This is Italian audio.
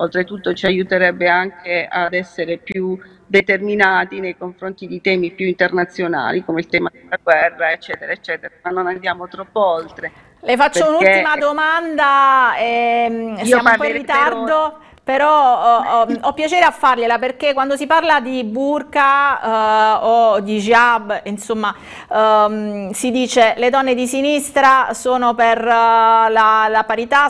oltretutto ci aiuterebbe anche ad essere più determinati nei confronti di temi più internazionali come il tema della guerra, eccetera, eccetera, ma non andiamo troppo oltre, Le faccio perché un'ultima domanda, io siamo un po' in parlerei per ore. ritardo, però ho piacere a fargliela perché quando si parla di burqa o di hijab, insomma, si dice le donne di sinistra sono per la parità,